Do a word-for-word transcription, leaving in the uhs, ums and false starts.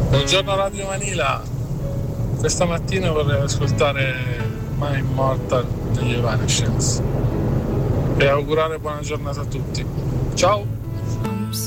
Buongiorno Radio Manila. Questa mattina vorrei ascoltare My Immortal degli Evanescence e augurare buona giornata a tutti. Ciao!